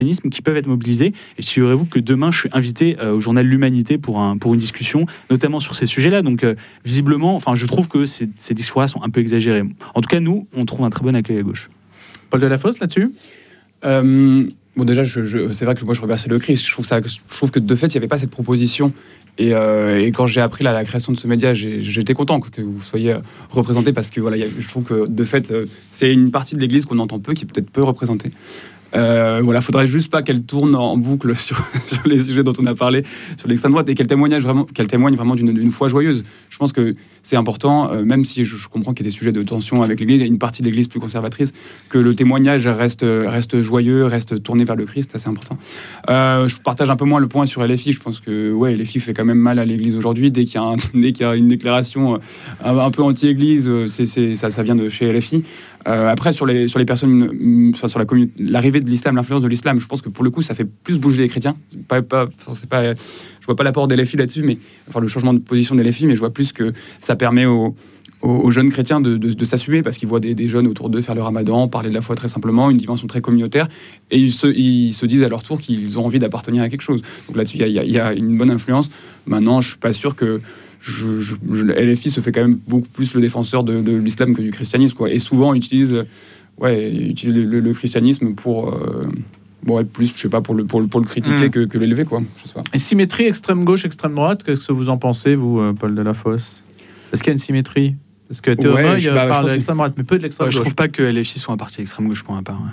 qui peuvent être mobilisés. Et figurez-vous que demain, je suis invité au journal L'Humanité pour une discussion, notamment sur ces sujets-là. Donc, visiblement, je trouve que ces discours-là sont un peu exagérés. En tout cas, nous, on trouve un très bon accueil à gauche. Paul Delafosse, là-dessus Bon, déjà, c'est vrai que moi, je remercie le Christ. Je trouve que de fait, il n'y avait pas cette proposition. Et quand j'ai appris la création de ce média, j'étais content que vous soyez représenté parce que voilà, je trouve que de fait, c'est une partie de l'Église qu'on entend peu, qui est peut-être peu représentée. Voilà, faudrait juste pas qu'elle tourne en boucle sur les sujets dont on a parlé, sur l'extrême droite, et qu'elle témoigne vraiment d'une foi joyeuse. Je pense que c'est important, même si je comprends qu'il y a des sujets de tension avec l'Église, il y a une partie de l'Église plus conservatrice, que le témoignage reste joyeux, reste tourné vers le Christ, ça c'est important. Je partage un peu moins le point sur LFI. Je pense que LFI fait quand même mal à l'Église aujourd'hui. Dès qu'il y a une déclaration un peu anti-Église, ça vient de chez LFI. Après, sur les personnes, sur l'arrivée de l'islam, l'influence de l'islam, je pense que pour le coup, ça fait plus bouger les chrétiens. Je vois pas l'apport des LFI là-dessus, mais le changement de position des LFI, mais je vois plus que ça permet aux jeunes chrétiens de s'assumer, parce qu'ils voient des jeunes autour d'eux faire le ramadan, parler de la foi très simplement, une dimension très communautaire, et ils se disent à leur tour qu'ils ont envie d'appartenir à quelque chose. Donc là-dessus, il y a une bonne influence. Maintenant, je suis pas sûr que LFI se fait quand même beaucoup plus le défenseur de l'islam que du christianisme, quoi. Et souvent utilise le christianisme pour plus, je sais pas, pour le critiquer que l'élever, quoi. Je sais pas. Et symétrie extrême gauche, extrême droite, qu'est-ce que vous en pensez, vous, Paul Delafosse? Est-ce qu'il y a une symétrie? Parce que Théomoy parle de l'extrême droite, mais peu de l'extrême gauche. Je trouve pas que LFI soit un parti extrême gauche pour ma part.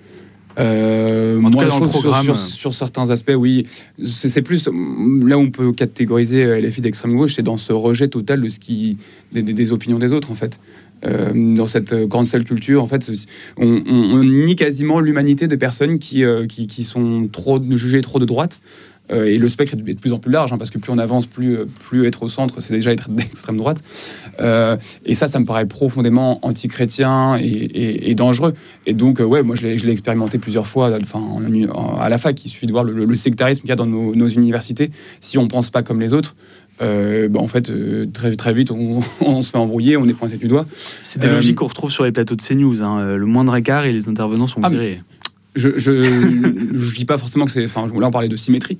En tout cas, dans le programme, sur certains aspects, oui. C'est plus là où on peut catégoriser LFI d'extrême gauche, c'est dans ce rejet total des opinions des autres, en fait. Dans cette grande salle culture, en fait, on nie quasiment l'humanité des personnes qui sont jugées trop de droite. Et le spectre est de plus en plus large, parce que plus on avance, plus être au centre, c'est déjà être d'extrême droite. Et ça me paraît profondément anti-chrétien et dangereux. Et donc, moi, je l'ai expérimenté plusieurs fois à la fac. Il suffit de voir le sectarisme qu'il y a dans nos universités. Si on ne pense pas comme les autres, en fait, très vite, on se fait embrouiller, on est pointé du doigt. C'est des logiques qu'on retrouve sur les plateaux de CNews. Le moindre écart et les intervenants sont virés. Je dis pas forcément que c'est. Là, on parlait de symétrie.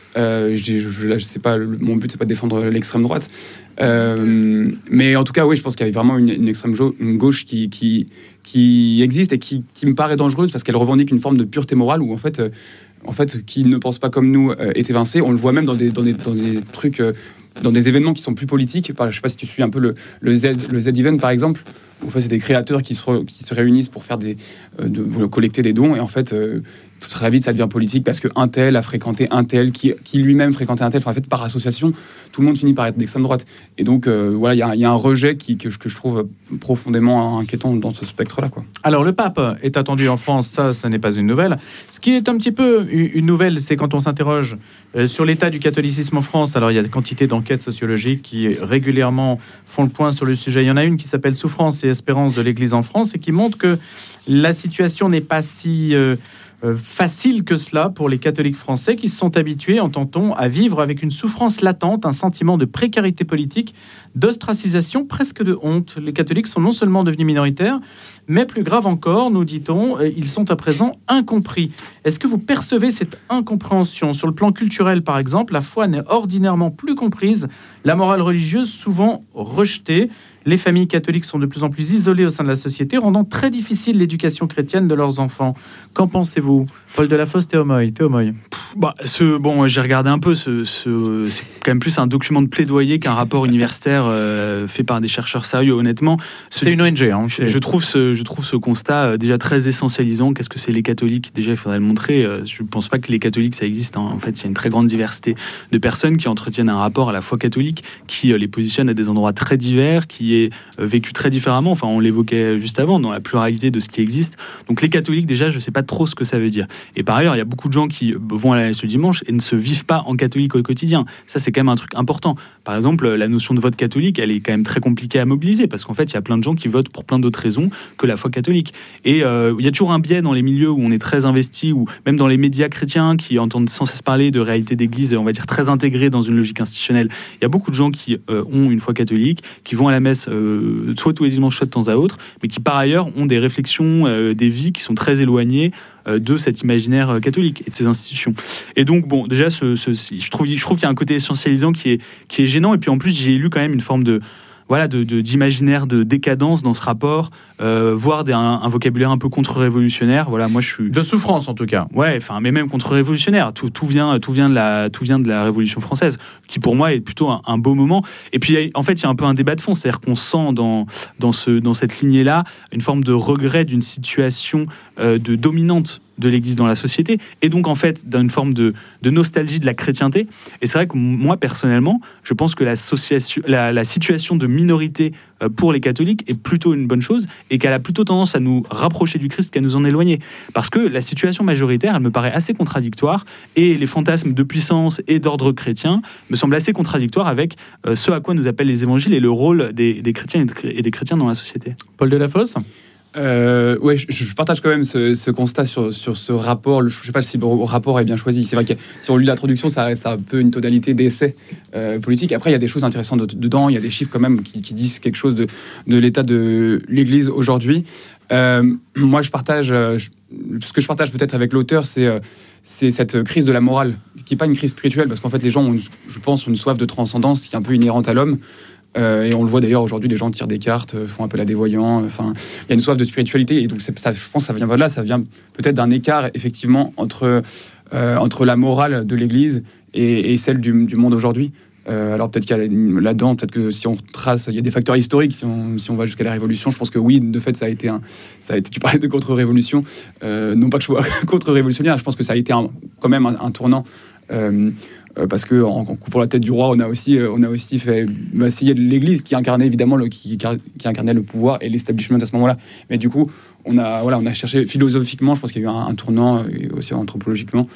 Je sais pas. Mon but, c'est pas de défendre l'extrême droite. Mais en tout cas, oui, je pense qu'il y a vraiment une extrême gauche qui existe et qui me paraît dangereuse, parce qu'elle revendique une forme de pureté morale où en fait, qui ne pense pas comme nous est évincé. On le voit même dans des trucs, dans des événements qui sont plus politiques. Je sais pas si tu suis un peu le Z-Event, par exemple. En fait, c'est des créateurs qui se réunissent pour faire collecter des dons, et en fait, très vite, ça devient politique parce qu'un tel a fréquenté un tel, qui lui-même fréquentait un tel. En fait, par association, tout le monde finit par être d'extrême droite. Et donc, il y a un rejet que je trouve profondément inquiétant dans ce spectre-là, quoi. Alors, le pape est attendu en France, ça n'est pas une nouvelle. Ce qui est un petit peu une nouvelle, c'est quand on s'interroge sur l'état du catholicisme en France. Alors, il y a des quantités d'enquêtes sociologiques qui régulièrement font le point sur le sujet. Il y en a une qui s'appelle « Souffrance et espérance de l'Église en France » et qui montre que la situation n'est pas si facile que cela pour les catholiques français, qui se sont habitués, entend-on, à vivre avec une souffrance latente, un sentiment de précarité politique, d'ostracisation, presque de honte. Les catholiques sont non seulement devenus minoritaires, mais plus grave encore, nous dit-on, ils sont à présent incompris. Est-ce que vous percevez cette incompréhension? Sur le plan culturel, par exemple, la foi n'est ordinairement plus comprise, la morale religieuse souvent rejetée. Les familles catholiques sont de plus en plus isolées au sein de la société, rendant très difficile l'éducation chrétienne de leurs enfants. Qu'en pensez-vous? Paul Delafosse, Théomoy. J'ai regardé un peu. C'est quand même plus un document de plaidoyer qu'un rapport universitaire fait par des chercheurs sérieux, honnêtement. C'est une ONG. Je trouve ce constat déjà très essentialisant. Qu'est-ce que c'est les catholiques? Déjà, il faudrait le montrer. Je ne pense pas que les catholiques, ça existe. En fait, il y a une très grande diversité de personnes qui entretiennent un rapport à la foi catholique, qui les positionne à des endroits très divers, qui est vécu très différemment. Enfin, on l'évoquait juste avant, dans la pluralité de ce qui existe. Donc, les catholiques, déjà, je ne sais pas trop ce que ça veut dire. Et par ailleurs, il y a beaucoup de gens qui vont à la messe le dimanche et ne se vivent pas en catholique au quotidien. Ça, c'est quand même un truc important. par exemple, la notion de vote catholique, elle est quand même très compliquée à mobiliser, parce qu'en fait, il y a plein de gens qui votent pour plein d'autres raisons que la foi catholique. Et il y a toujours un biais dans les milieux où on est très investi, ou même dans les médias chrétiens qui entendent sans cesse parler de réalité d'église, on va dire très intégrée dans une logique institutionnelle. Il y a beaucoup de gens qui ont une foi catholique, qui vont à la messe soit tous les dimanches, soit de temps à autre, mais qui par ailleurs ont des réflexions, des vies qui sont très éloignées de cet imaginaire catholique et de ces institutions. Et donc, bon, déjà, je trouve qu'il y a un côté essentialisant qui est gênant. Et puis en plus, j'ai lu quand même une forme d'imaginaire de décadence dans ce rapport, voire un vocabulaire un peu contre-révolutionnaire. Voilà, moi je suis de souffrance en tout cas. Ouais, enfin, mais même contre-révolutionnaire. Tout vient de la Révolution française, qui pour moi est plutôt un beau moment. Et puis en fait, il y a un peu un débat de fond, c'est-à-dire qu'on sent dans cette lignée-là une forme de regret d'une situation de dominante de l'Église dans la société, et donc en fait d'une forme de nostalgie de la chrétienté. Et c'est vrai que moi personnellement, je pense que la situation de minorité pour les catholiques est plutôt une bonne chose, et qu'elle a plutôt tendance à nous rapprocher du Christ qu'à nous en éloigner. Parce que la situation majoritaire, elle me paraît assez contradictoire, et les fantasmes de puissance et d'ordre chrétien me semblent assez contradictoires avec ce à quoi nous appellent les évangiles et le rôle des chrétiens et des chrétiens dans la société. Paul Delafosse ? Ouais, je partage quand même ce constat sur ce rapport. Je ne sais pas si le rapport est bien choisi. C'est vrai que si on lit l'introduction, ça a un peu une tonalité d'essai politique. Après, il y a des choses intéressantes dedans. Il y a des chiffres quand même qui disent quelque chose de l'état de l'Église aujourd'hui. Moi, ce que je partage peut-être avec l'auteur, c'est cette crise de la morale, qui n'est pas une crise spirituelle, parce qu'en fait, les gens ont, je pense, une soif de transcendance qui est un peu inhérente à l'homme. Et on le voit d'ailleurs aujourd'hui, les gens tirent des cartes, font appel à des voyants. Enfin, il y a une soif de spiritualité, et donc ça, je pense que ça vient pas de là. Ça vient peut-être d'un écart effectivement entre la morale de l'Église et celle du monde aujourd'hui. Alors peut-être qu'il y a là-dedans, peut-être que si on trace, il y a des facteurs historiques. Si on va jusqu'à la Révolution, je pense que oui, de fait, ça a été. Tu parlais de contre-révolution, non pas que je sois contre-révolutionnaire. Je pense que ça a été quand même un tournant. Parce que en coupant la tête du roi, on a aussi fait vaciller l'Église qui incarnait évidemment qui incarnait le pouvoir et l'establishment à ce moment-là. Mais du coup, on a cherché philosophiquement, je pense qu'il y a eu un tournant, et aussi anthropologiquement.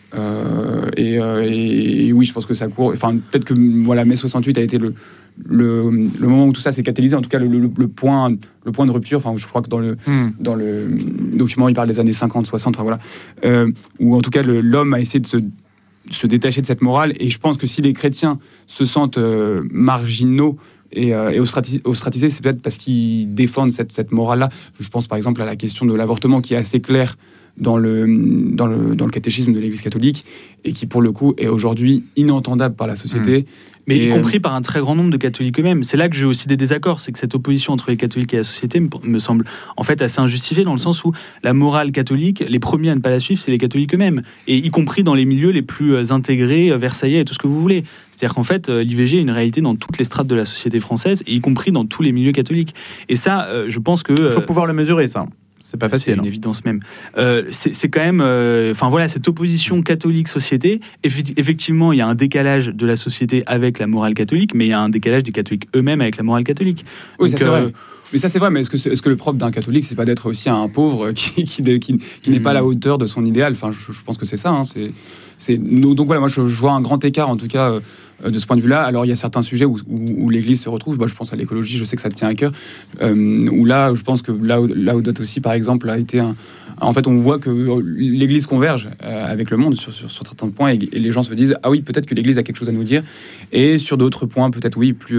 Et oui, je pense que ça court. Enfin, peut-être que mai 68 a été le moment où tout ça s'est catalysé. En tout cas, le point de rupture. Enfin, je crois que dans le document, il parle des années 50, 60. Enfin, voilà, où en tout cas l'homme a essayé de se détacher de cette morale. Et je pense que si les chrétiens se sentent marginaux et ostracisés, c'est peut-être parce qu'ils défendent cette morale-là. Je pense par exemple à la question de l'avortement, qui est assez claire dans le catéchisme de l'Église catholique, et qui pour le coup est aujourd'hui inentendable par la société. Mais y compris par un très grand nombre de catholiques eux-mêmes. C'est là que j'ai aussi des désaccords, c'est que cette opposition entre les catholiques et la société me semble en fait assez injustifiée, dans le sens où la morale catholique, les premiers à ne pas la suivre, c'est les catholiques eux-mêmes, et y compris dans les milieux les plus intégrés, versaillais et tout ce que vous voulez. C'est-à-dire qu'en fait, l'IVG est une réalité dans toutes les strates de la société française, et y compris dans tous les milieux catholiques. Et ça, je pense que... Il faut pouvoir le mesurer, ça. C'est pas facile. C'est une évidence même. C'est quand même... Enfin voilà, cette opposition catholique-société, effectivement, il y a un décalage de la société avec la morale catholique, mais il y a un décalage des catholiques eux-mêmes avec la morale catholique. Oui, donc, ça c'est vrai. Mais ça c'est vrai, mais est-ce que le propre d'un catholique, c'est pas d'être aussi un pauvre qui n'est pas à la hauteur de son idéal? Enfin, je pense que c'est ça. Hein. Donc voilà, moi je vois un grand écart en tout cas de ce point de vue-là. Alors il y a certains sujets où l'Église se retrouve. Je pense à l'écologie, je sais que ça te tient à cœur. Où là, je pense que Laudato aussi, par exemple, a été en fait, on voit que l'Église converge avec le monde sur certains points, et les gens se disent ah oui, peut-être que l'Église a quelque chose à nous dire. Et sur d'autres points, peut-être oui, plus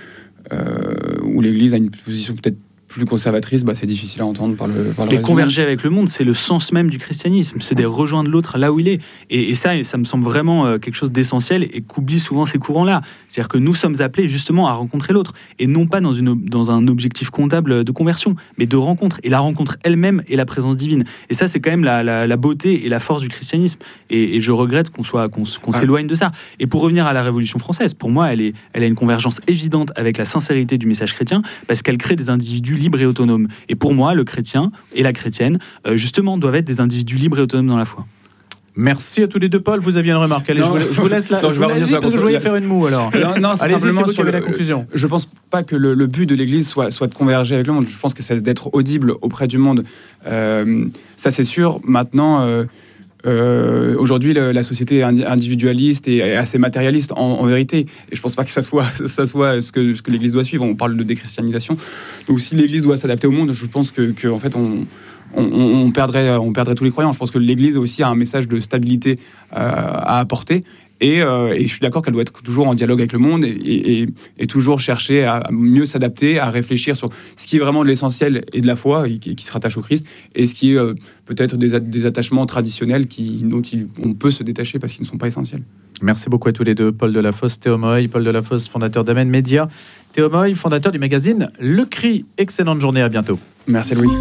où l'Église a une position peut-être plus conservatrice, c'est difficile à entendre par le Et converger avec le monde, c'est le sens même du christianisme, c'est de rejoindre l'autre là où il est. Et ça me semble vraiment quelque chose d'essentiel, et qu'oublient souvent ces courants-là. C'est-à-dire que nous sommes appelés justement à rencontrer l'autre, et non pas dans un objectif comptable de conversion, mais de rencontre. Et la rencontre elle-même est la présence divine. Et ça, c'est quand même la beauté et la force du christianisme. Et je regrette qu'on s'éloigne de ça. Et pour revenir à la Révolution française, pour moi, elle a une convergence évidente avec la sincérité du message chrétien, parce qu'elle crée des individus libres et autonomes. Et pour moi, le chrétien et la chrétienne, justement, doivent être des individus libres et autonomes dans la foi. Merci à tous les deux, Paul. Vous aviez une remarque. Allez, je vous laisse là. Je vais revenir parce que je voulais faire une moue alors. Non, c'est allez-y, c'est vous qui avez la conclusion. Je pense pas que le but de l'Église soit de converger avec le monde. Je pense que c'est d'être audible auprès du monde. Ça, c'est sûr. Maintenant, Aujourd'hui, la société est individualiste et assez matérialiste en vérité. Et je pense pas que ça soit ce que l'Église doit suivre. On parle de déchristianisation. Donc si l'Église doit s'adapter au monde, je pense que en fait, on perdrait tous les croyants. Je pense que l'Église aussi a un message de stabilité à apporter. Et je suis d'accord qu'elle doit être toujours en dialogue avec le monde et toujours chercher à mieux s'adapter, à réfléchir sur ce qui est vraiment de l'essentiel et de la foi et qui se rattache au Christ, et ce qui est peut-être des attachements traditionnels dont on peut se détacher parce qu'ils ne sont pas essentiels. Merci beaucoup à tous les deux, Paul Delafosse, Théo Moy. Paul Delafosse, fondateur d'Amen Média. Théo Moy, fondateur du magazine Le Cri. Excellente journée, à bientôt. Merci Louis.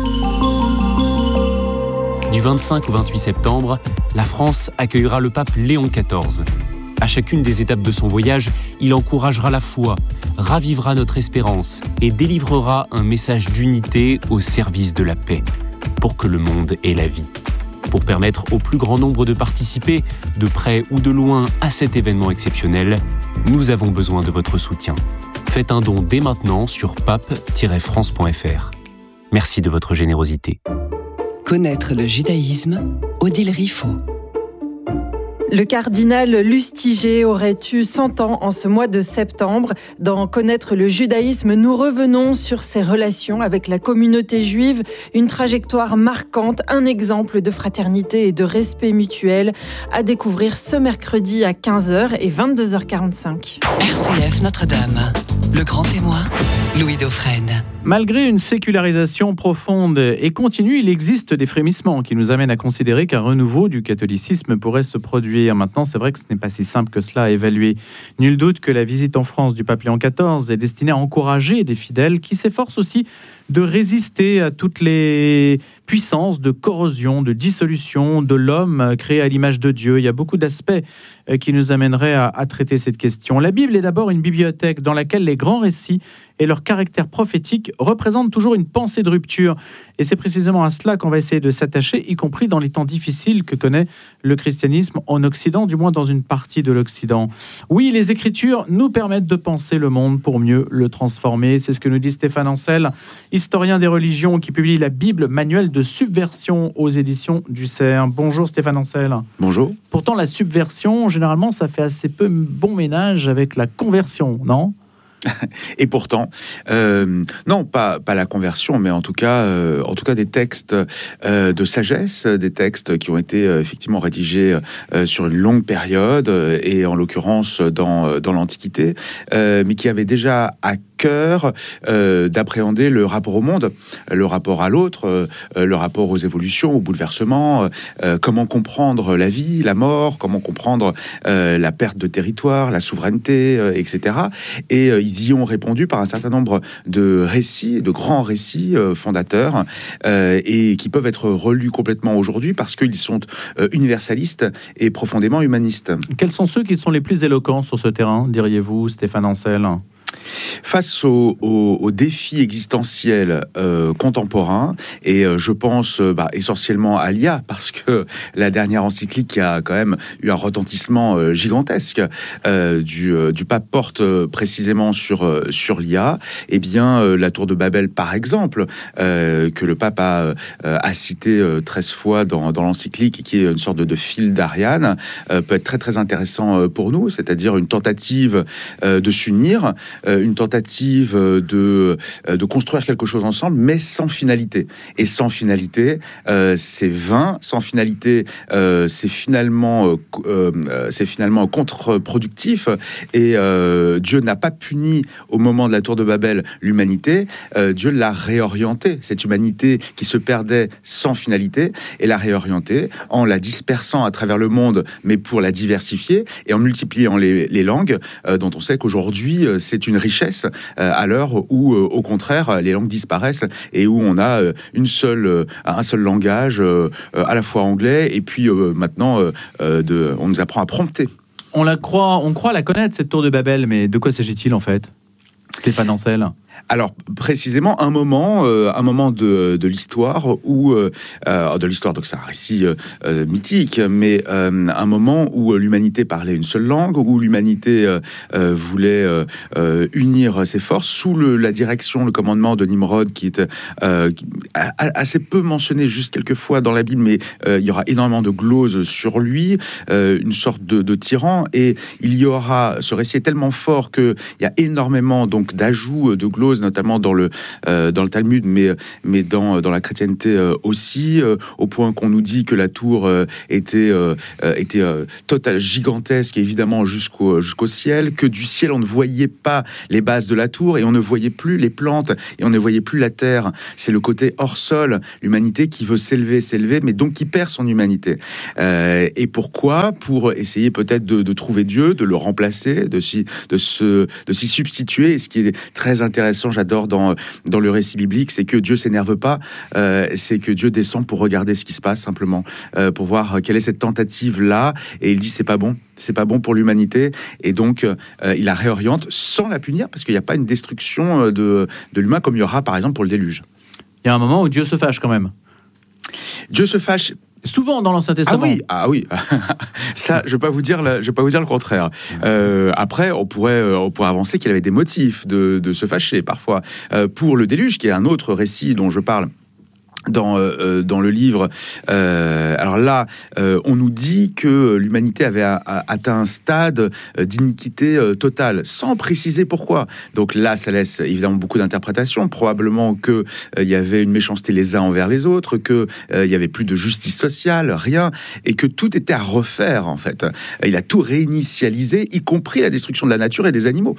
Du 25 au 28 septembre, la France accueillera le pape Léon XIV. À chacune des étapes de son voyage, il encouragera la foi, ravivera notre espérance et délivrera un message d'unité au service de la paix, pour que le monde ait la vie. Pour permettre au plus grand nombre de participer, de près ou de loin, à cet événement exceptionnel, nous avons besoin de votre soutien. Faites un don dès maintenant sur pape-france.fr. Merci de votre générosité. Connaître le judaïsme, Odile Riffaut. Le cardinal Lustiger aurait eu 100 ans en ce mois de septembre. Dans Connaître le judaïsme, nous revenons sur ses relations avec la communauté juive, une trajectoire marquante, un exemple de fraternité et de respect mutuel à découvrir ce mercredi à 15h et 22h45. RCF Notre-Dame, le grand témoin, Louis Dauphren. Malgré une sécularisation profonde et continue, il existe des frémissements qui nous amènent à considérer qu'un renouveau du catholicisme pourrait se produire. Maintenant, c'est vrai que ce n'est pas si simple que cela à évaluer. Nul doute que la visite en France du pape Léon XIV est destinée à encourager des fidèles qui s'efforcent aussi de résister à toutes les puissances de corrosion, de dissolution de l'homme créé à l'image de Dieu. Il y a beaucoup d'aspects qui nous amèneraient à traiter cette question. La Bible est d'abord une bibliothèque dans laquelle les grands récits et leur caractère prophétique représentent toujours une pensée de rupture. Et c'est précisément à cela qu'on va essayer de s'attacher, y compris dans les temps difficiles que connaît le christianisme en Occident, du moins dans une partie de l'Occident. Oui, les Écritures nous permettent de penser le monde pour mieux le transformer. C'est ce que nous dit Stéphane Ancel, historien des religions, qui publie la Bible, manuel de subversion aux éditions du CERF. Bonjour Stéphane Ancel. Bonjour. Pourtant, la subversion, généralement, ça fait assez peu bon ménage avec la conversion, non ? Et pourtant, non, pas la conversion, mais en tout cas des textes de sagesse, des textes qui ont été effectivement rédigés sur une longue période, et en l'occurrence dans l'Antiquité, mais qui avaient déjà à cœur d'appréhender le rapport au monde, le rapport à l'autre, le rapport aux évolutions, aux bouleversements, comment comprendre la vie, la mort, comment comprendre la perte de territoire, la souveraineté, etc. Et ils y ont répondu par un certain nombre de récits, de grands récits fondateurs, et qui peuvent être relus complètement aujourd'hui parce qu'ils sont universalistes et profondément humanistes. Quels sont ceux qui sont les plus éloquents sur ce terrain, diriez-vous, Stéphane Ancel ? Face aux défis existentiels contemporains, et je pense essentiellement à l'IA, parce que la dernière encyclique a quand même eu un retentissement gigantesque du pape porte précisément sur l'IA. Eh bien, la tour de Babel, par exemple, que le pape a cité 13 fois dans l'encyclique, et qui est une sorte de fil d'Ariane, peut être très très intéressant pour nous, c'est-à-dire une tentative de s'unir, une tentative de construire quelque chose ensemble, mais sans finalité. Et sans finalité, c'est vain. Sans finalité, c'est finalement contre-productif. Et Dieu n'a pas puni au moment de la tour de Babel l'humanité. Dieu l'a réorientée, cette humanité qui se perdait sans finalité, et l'a réorientée en la dispersant à travers le monde, mais pour la diversifier et en multipliant les langues, dont on sait qu'aujourd'hui c'est une richesse à l'heure où, au contraire, les langues disparaissent et où on a un seul langage, à la fois anglais, et puis maintenant, on nous apprend à prompter. On croit la connaître, cette tour de Babel, mais de quoi s'agit-il en fait ? Stéphane Ancel. Alors précisément un moment de l'histoire où de l'histoire, donc c'est un récit mythique, mais un moment où l'humanité parlait une seule langue, où l'humanité voulait unir ses forces sous la direction, le commandement de Nimrod, qui est assez peu mentionné juste quelques fois dans la Bible, mais il y aura énormément de gloses sur lui, une sorte de tyran, et il y aura, ce récit est tellement fort qu'il y a énormément donc d'ajouts de gloses, notamment dans le Talmud, mais dans la chrétienté aussi, au point qu'on nous dit que la tour était totale, gigantesque, évidemment jusqu'au ciel, que du ciel on ne voyait pas les bases de la tour et on ne voyait plus les plantes et on ne voyait plus la terre. C'est le côté hors sol, l'humanité qui veut s'élever, mais donc qui perd son humanité. Et pourquoi ? Pour essayer peut-être de trouver Dieu, de le remplacer, de s'y substituer. Et ce qui est très intéressant, j'adore dans le récit biblique, c'est que Dieu s'énerve pas, c'est que Dieu descend pour regarder ce qui se passe simplement, pour voir quelle est cette tentative-là, et il dit c'est pas bon pour l'humanité, et donc il la réoriente sans la punir, parce qu'il n'y a pas une destruction de l'humain comme il y aura par exemple pour le déluge. Il y a un moment où Dieu se fâche quand même. Dieu se fâche souvent dans l'Ancien Testament. Ah oui. Ça, je vais pas vous dire le contraire. Après, on pourrait avancer qu'il avait des motifs de se fâcher parfois. Pour le déluge, qui est un autre récit dont je parle dans le livre, alors là, on nous dit que l'humanité avait atteint un stade d'iniquité totale, sans préciser pourquoi. Donc là, ça laisse évidemment beaucoup d'interprétations. Probablement que il y avait une méchanceté les uns envers les autres, que il y avait plus de justice sociale, rien, et que tout était à refaire en fait. Il a tout réinitialisé, y compris la destruction de la nature et des animaux.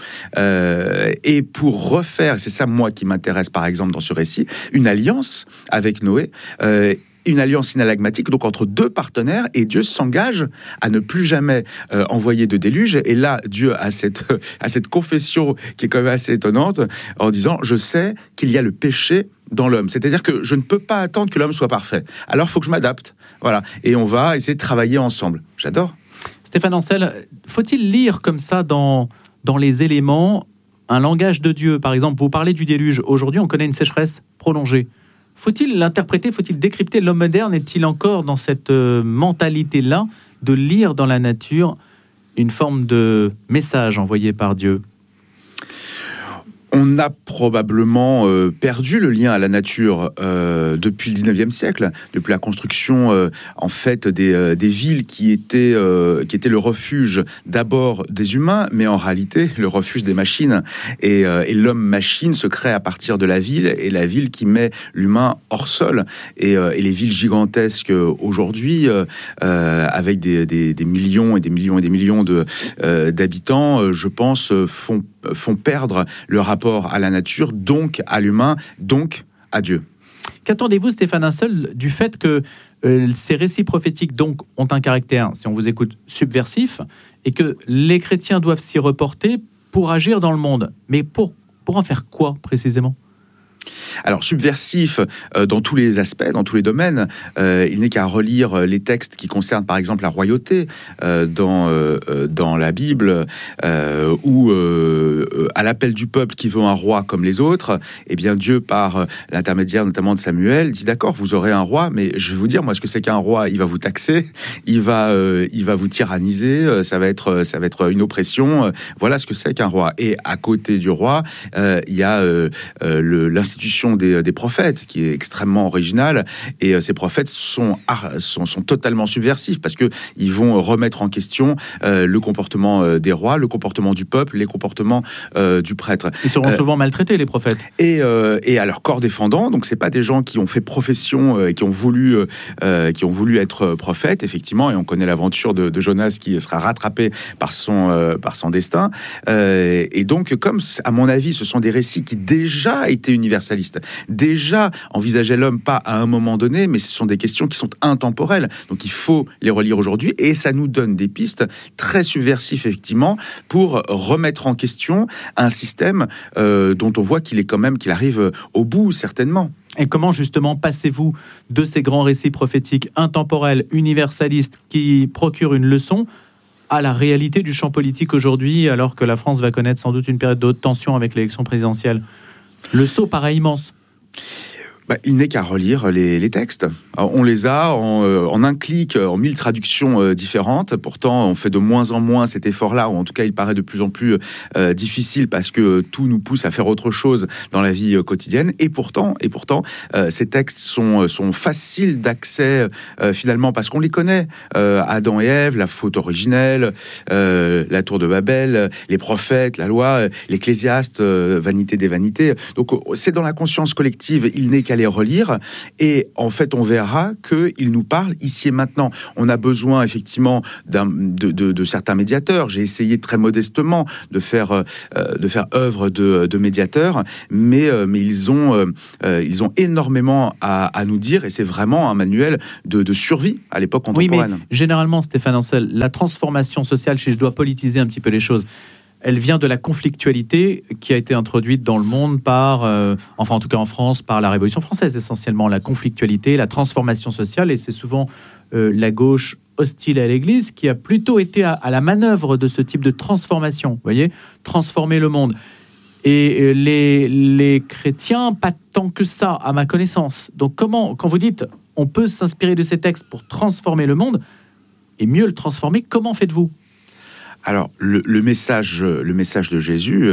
Et pour refaire, c'est ça moi qui m'intéresse par exemple dans ce récit, une alliance avec Noé, une alliance inalagmatique, donc entre deux partenaires, et Dieu s'engage à ne plus jamais envoyer de déluge. Et là, Dieu a cette confession qui est quand même assez étonnante, en disant « Je sais qu'il y a le péché dans l'homme. C'est-à-dire que je ne peux pas attendre que l'homme soit parfait. Alors, il faut que je m'adapte. » Voilà. Et on va essayer de travailler ensemble. J'adore. Stéphane Ancel, faut-il lire comme ça dans les éléments un langage de Dieu ? Par exemple, vous parlez du déluge. Aujourd'hui, on connaît une sécheresse prolongée. Faut-il l'interpréter, faut-il décrypter ? L'homme moderne est-il encore dans cette mentalité-là de lire dans la nature une forme de message envoyé par Dieu ? On a probablement perdu le lien à la nature depuis le 19e siècle, depuis la construction en fait des villes qui étaient le refuge d'abord des humains, mais en réalité le refuge des machines. Et l'homme-machine se crée à partir de la ville, et la ville qui met l'humain hors sol. Et les villes gigantesques aujourd'hui, avec des millions et des millions et des millions d'habitants, je pense, font perdre le rapport à la nature, donc à l'humain, donc à Dieu. Qu'attendez-vous, Stéphane Ancel, du fait que ces récits prophétiques donc ont un caractère, si on vous écoute, subversif, et que les chrétiens doivent s'y reporter pour agir dans le monde ? Mais pour en faire quoi précisément ? Alors, subversif dans tous les aspects, dans tous les domaines. Il n'est qu'à relire les textes qui concernent, par exemple, la royauté dans la Bible, où, à l'appel du peuple qui veut un roi comme les autres, eh bien, Dieu, par l'intermédiaire notamment de Samuel, dit « D'accord, vous aurez un roi, mais je vais vous dire, moi, ce que c'est qu'un roi. Il va vous taxer, il va vous tyranniser, ça va être une oppression. Voilà ce que c'est qu'un roi. » Et à côté du roi, il y a l'institution des prophètes, qui est extrêmement originale, et ces prophètes sont totalement subversifs, parce que ils vont remettre en question le comportement des rois, le comportement du peuple, les comportements du prêtre. Ils seront souvent maltraités, les prophètes. Et à leur corps défendant, donc c'est pas des gens qui ont fait profession et qui ont voulu être prophètes, effectivement, et on connaît l'aventure de Jonas qui sera rattrapé par son destin. Et donc, comme à mon avis, ce sont des récits qui déjà étaient universalistes, déjà envisageaient l'homme pas à un moment donné, mais ce sont des questions qui sont intemporelles. Donc il faut les relire aujourd'hui, et ça nous donne des pistes très subversives, effectivement, pour remettre en question un système dont on voit qu'il arrive au bout, certainement. Et comment justement passez-vous de ces grands récits prophétiques intemporels, universalistes, qui procurent une leçon, à la réalité du champ politique aujourd'hui, alors que la France va connaître sans doute une période de haute tension avec l'élection présidentielle ? Le saut paraît immense. Il n'est qu'à relire les textes. Alors, on les a en un clic, en 1000 traductions différentes. Pourtant, on fait de moins en moins cet effort-là, ou en tout cas, il paraît de plus en plus difficile parce que tout nous pousse à faire autre chose dans la vie quotidienne. Et pourtant, ces textes sont faciles d'accès finalement parce qu'on les connaît. Adam et Ève, la faute originelle, la tour de Babel, les prophètes, la loi, l'Ecclésiaste, vanité des vanités. Donc, c'est dans la conscience collective. Il n'est qu'à les relire et en fait on verra qu'il nous parle ici et maintenant. On a besoin effectivement de certains médiateurs. J'ai essayé très modestement de faire œuvre de médiateur, mais ils ont énormément à nous dire et c'est vraiment un manuel de survie à l'époque contemporaine. Oui, mais généralement, Stéphane Ancel, la transformation sociale, si je dois politiser un petit peu les choses, elle vient de la conflictualité qui a été introduite dans le monde par, enfin en tout cas en France, par la Révolution française essentiellement, la conflictualité, la transformation sociale, et c'est souvent la gauche hostile à l'Église qui a plutôt été à la manœuvre de ce type de transformation, vous voyez, transformer le monde. Et les chrétiens, pas tant que ça, à ma connaissance. Donc comment, quand vous dites on peut s'inspirer de ces textes pour transformer le monde, et mieux le transformer, comment faites-vous ? Alors, le message de Jésus,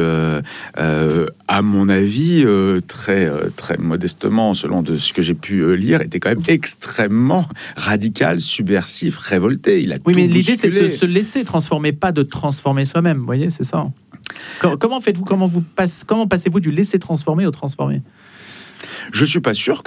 à mon avis, très modestement, selon de ce que j'ai pu lire, était quand même extrêmement radical, subversif, révolté. Il a oui, tout mais l'idée, bousculé. c'est de se laisser transformer, pas de transformer soi-même. Vous voyez, c'est ça. Comment faites-vous ? Comment passez-vous du laisser transformer au transformer ? Je suis pas sûr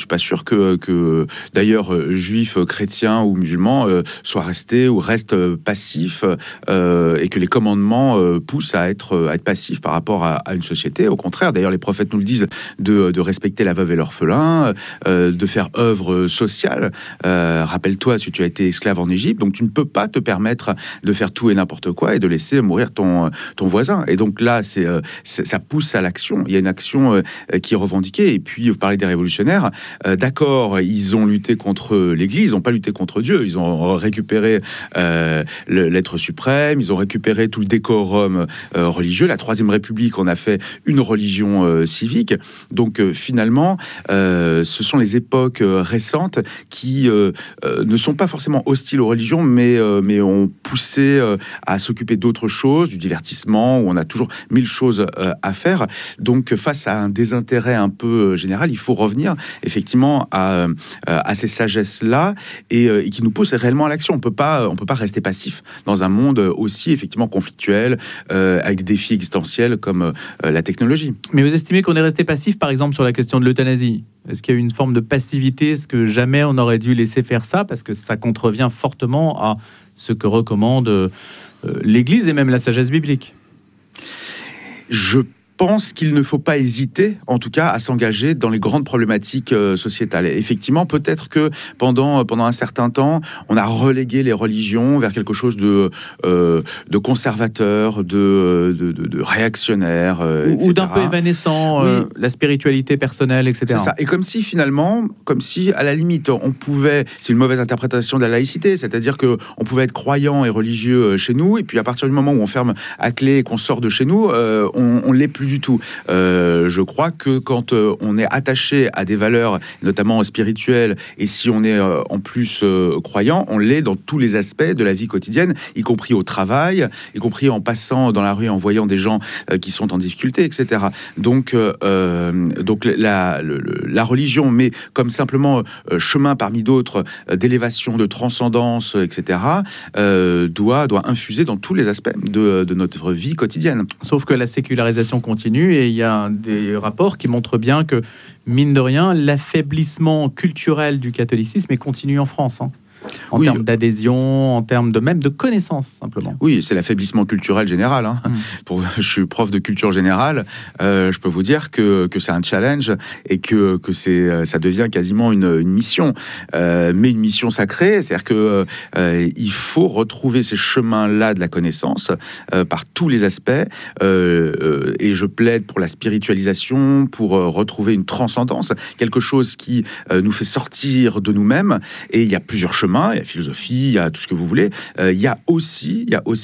que d'ailleurs juifs, chrétiens ou musulmans soient restés ou restent passifs et que les commandements poussent à être passifs par rapport à une société. Au contraire, d'ailleurs les prophètes nous le disent de respecter la veuve et l'orphelin, de faire œuvre sociale. Rappelle-toi, si tu as été esclave en Égypte, donc tu ne peux pas te permettre de faire tout et n'importe quoi et de laisser mourir ton voisin. Et donc là, ça pousse à l'action. Il y a une action qui est revendiquée. Et puis, vous parlez des révolutionnaires. D'accord, ils ont lutté contre l'Église, ils n'ont pas lutté contre Dieu. Ils ont récupéré l'être suprême, ils ont récupéré tout le décorum religieux. La Troisième République, on a fait une religion civique. Donc, finalement, ce sont les époques récentes qui ne sont pas forcément hostiles aux religions, mais ont poussé à s'occuper d'autres choses, du divertissement, où on a toujours 1000 choses à faire. Donc, face à un désintérêt un peu général, il faut revenir effectivement à ces sagesses-là et qui nous poussent réellement à l'action. On peut pas rester passif dans un monde aussi effectivement conflictuel, avec des défis existentiels comme la technologie. Mais vous estimez qu'on est resté passif, par exemple, sur la question de l'euthanasie ? Est-ce qu'il y a eu une forme de passivité ? Est-ce que jamais on aurait dû laisser faire ça ? Parce que ça contrevient fortement à ce que recommande l'Église et même la sagesse biblique. Je pense qu'il ne faut pas hésiter, en tout cas, à s'engager dans les grandes problématiques sociétales. Et effectivement, peut-être que pendant un certain temps, on a relégué les religions vers quelque chose de conservateur, de réactionnaire, ou d'un peu évanescent, oui. La spiritualité personnelle, etc. C'est ça. Et comme si à la limite, on pouvait, c'est une mauvaise interprétation de la laïcité, c'est-à-dire que on pouvait être croyant et religieux chez nous, et puis à partir du moment où on ferme à clé et qu'on sort de chez nous, on l'est plus du tout. Je crois que quand on est attaché à des valeurs, notamment spirituelles, et si on est en plus croyant, on l'est dans tous les aspects de la vie quotidienne, y compris au travail, y compris en passant dans la rue, en voyant des gens qui sont en difficulté, etc. Donc la religion, mais comme simplement chemin parmi d'autres d'élévation, de transcendance, etc., doit infuser dans tous les aspects de notre vie quotidienne. Sauf que la sécularisation continue et il y a des rapports qui montrent bien que, mine de rien, l'affaiblissement culturel du catholicisme est continu en France. En termes d'adhésion, en termes même de connaissances, simplement. Oui, c'est l'affaiblissement culturel général. Je suis prof de culture générale. Je peux vous dire que c'est un challenge et que ça devient quasiment une mission. Mais une mission sacrée, c'est-à-dire que il faut retrouver ces chemins-là de la connaissance par tous les aspects. Et je plaide pour la spiritualisation, pour retrouver une transcendance, quelque chose qui nous fait sortir de nous-mêmes. Et il y a plusieurs chemins. l'humain, il y a la philosophie, il y a tout ce que vous voulez. Il y a aussi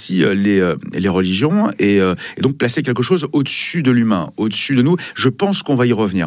les religions et donc placer quelque chose au-dessus de l'humain, au-dessus de nous. Je pense qu'on va y revenir.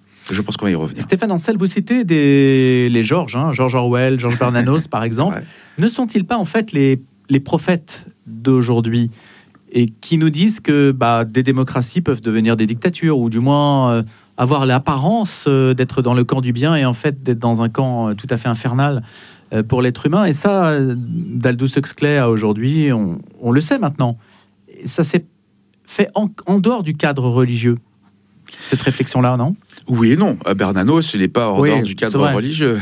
Stéphane Ancel, vous citez les Georges, George Orwell, George Bernanos par exemple. Ouais. Ne sont-ils pas en fait les prophètes d'aujourd'hui et qui nous disent que des démocraties peuvent devenir des dictatures ou du moins avoir l'apparence d'être dans le camp du bien et en fait d'être dans un camp tout à fait infernal pour l'être humain. Et ça, d'Aldous Huxley à aujourd'hui, on le sait maintenant. Ça s'est fait en dehors du cadre religieux, cette réflexion-là, non ? Oui et non. Bernanos, il n'est pas hors du cadre religieux.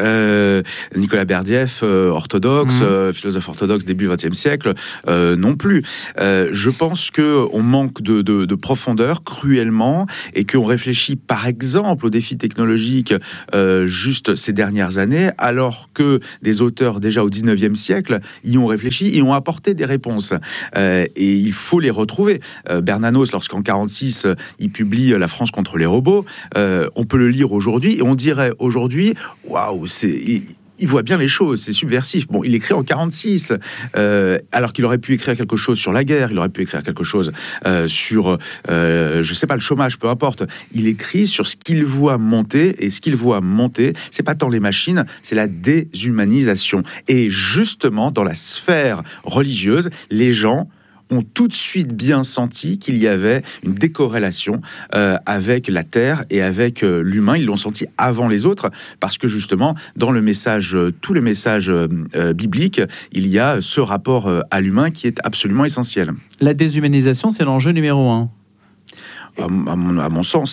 Nicolas Berdyaev, orthodoxe, philosophe orthodoxe début XXe siècle, non plus. Je pense qu'on manque de profondeur cruellement et qu'on réfléchit par exemple aux défis technologiques juste ces dernières années, alors que des auteurs déjà au XIXe siècle y ont réfléchi et ont apporté des réponses. Et il faut les retrouver. Bernanos, lorsqu'en 1946, il publie La France contre les robots, on peut le lire aujourd'hui et on dirait aujourd'hui, waouh, il voit bien les choses, c'est subversif. Bon, il écrit en 1946, alors qu'il aurait pu écrire quelque chose sur la guerre, il aurait pu écrire quelque chose sur, je sais pas, le chômage, peu importe. Il écrit sur ce qu'il voit monter, et ce qu'il voit monter, c'est pas tant les machines, c'est la déshumanisation. Et justement, dans la sphère religieuse, les gens ont tout de suite bien senti qu'il y avait une décorrélation avec la terre et avec l'humain. Ils l'ont senti avant les autres parce que justement, dans le message, tous les messages bibliques, il y a ce rapport à l'humain qui est absolument essentiel. La déshumanisation, c'est l'enjeu numéro 1. À mon sens,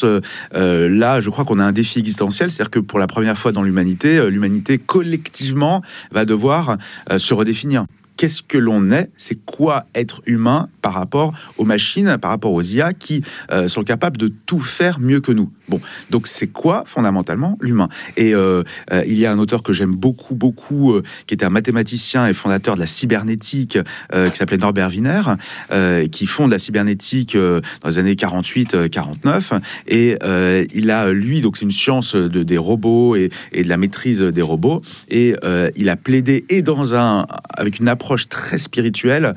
là, je crois qu'on a un défi existentiel, c'est-à-dire que pour la première fois dans l'humanité collectivement va devoir se redéfinir. Qu'est-ce que l'on est ? C'est quoi être humain par rapport aux machines, par rapport aux IA qui sont capables de tout faire mieux que nous ? Bon, donc c'est quoi fondamentalement l'humain ? Et il y a un auteur que j'aime beaucoup, qui était un mathématicien et fondateur de la cybernétique, qui s'appelait Norbert Wiener, qui fonde la cybernétique dans les années 48-49. Et il a, lui, donc c'est une science des robots et de la maîtrise des robots. Et il a plaidé avec une approche très spirituelle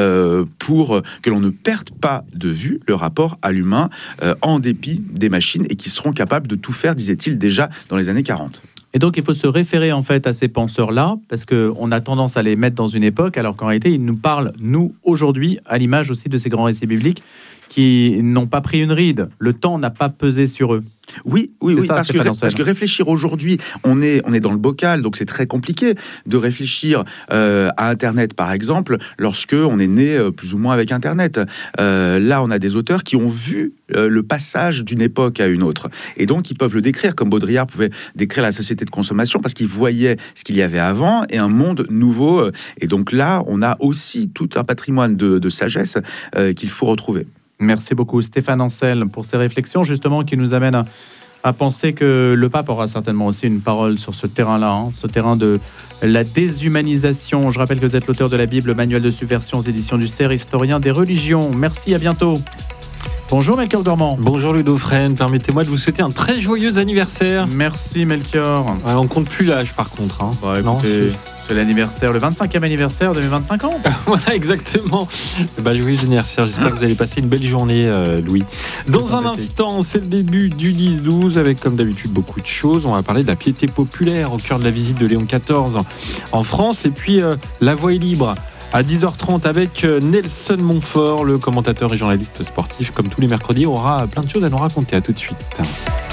pour que l'on ne perde pas de vue le rapport à l'humain en dépit des machines et qui seront capables de tout faire, disait-il déjà dans les années 40. Et donc il faut se référer en fait à ces penseurs-là parce qu'on a tendance à les mettre dans une époque alors qu'en réalité ils nous parlent, nous, aujourd'hui, à l'image aussi de ces grands récits bibliques qui n'ont pas pris une ride. Le temps n'a pas pesé sur eux. Oui, parce que réfléchir aujourd'hui, on est dans le bocal, donc c'est très compliqué de réfléchir à Internet, par exemple, lorsque on est né plus ou moins avec Internet. Là, on a des auteurs qui ont vu le passage d'une époque à une autre, et donc ils peuvent le décrire, comme Baudrillard pouvait décrire la société de consommation, parce qu'il voyait ce qu'il y avait avant et un monde nouveau. Et donc là, on a aussi tout un patrimoine de sagesse qu'il faut retrouver. Merci beaucoup Stéphane Ancel pour ces réflexions justement qui nous amènent à penser que le pape aura certainement aussi une parole sur ce terrain-là, ce terrain de la déshumanisation. Je rappelle que vous êtes l'auteur de la Bible, Manuel de subversion, éditions du CERF, historien des religions. Merci, à bientôt. Bonjour Melchior Gormand. Bonjour Ludo Dauphren, permettez-moi de vous souhaiter un très joyeux anniversaire. Merci Melchior. On compte plus l'âge par contre. Écoutez, non, c'est l'anniversaire, le 25e anniversaire de mes 25 ans. Voilà, exactement. Joyeux anniversaire, j'espère que vous allez passer une belle journée, Louis. Dans un instant, c'est le début du 10-12, avec comme d'habitude beaucoup de choses. On va parler de la piété populaire au cœur de la visite de Léon XIV en France. Et puis, La Voix est libre. À 10h30 avec Nelson Montfort, le commentateur et journaliste sportif, comme tous les mercredis, aura plein de choses à nous raconter. À tout de suite.